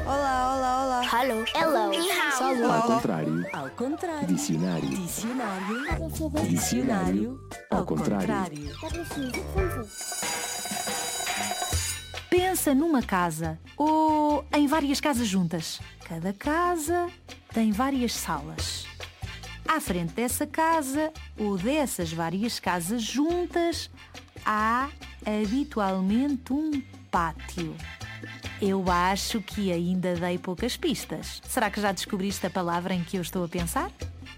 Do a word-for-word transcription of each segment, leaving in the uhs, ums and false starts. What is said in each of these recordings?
Olá, olá, olá. Hello. Hello. Ni hao. Salut. Ao contrário. Ao contrário. Dicionário. Dicionário. Dicionário. Ao contrário. Pensa numa casa ou em várias casas juntas. Cada casa tem várias salas. À frente dessa casa ou dessas várias casas juntas há habitualmente um pátio. Eu acho que ainda dei poucas pistas. Será que já descobriste a palavra em que eu estou a pensar?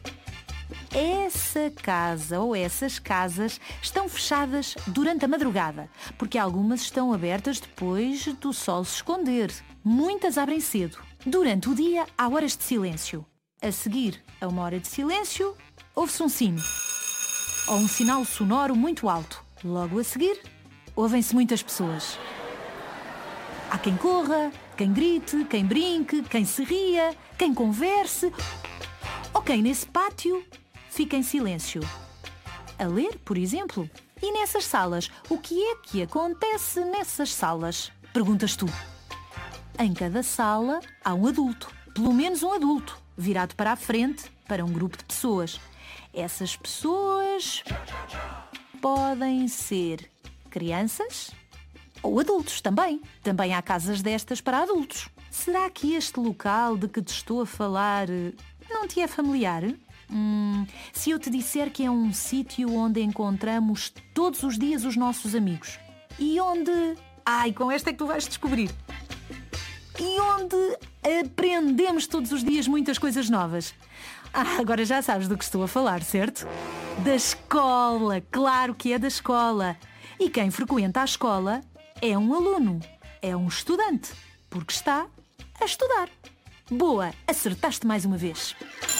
Essa casa ou essas casas estão fechadas durante a madrugada, porque algumas estão abertas depois do sol se esconder. Muitas abrem cedo. Durante o dia há horas de silêncio. A seguir a uma hora de silêncio, ouve-se um sino ou um sinal sonoro muito alto. Logo a seguir, ouvem-se muitas pessoas. Há quem corra, quem grite, quem brinque, quem se ria, quem converse ou quem nesse pátio fica em silêncio. A ler, por exemplo. E nessas salas, o que é que acontece nessas salas? Perguntas tu. Em cada sala há um adulto, pelo menos um adulto, virado para a frente para um grupo de pessoas. Essas pessoas podem ser crianças ou adultos também. Também há casas destas para adultos. Será que este local de que te estou a falar não te é familiar? Hum, se eu te disser que é um sítio onde encontramos todos os dias os nossos amigos e onde... Ai, com esta é que tu vais descobrir. E onde aprendemos todos os dias muitas coisas novas. Ah, agora já sabes do que estou a falar, certo? Da escola, claro que é da escola. E quem frequenta a escola é um aluno, é um estudante, porque está a estudar. Boa, acertaste mais uma vez.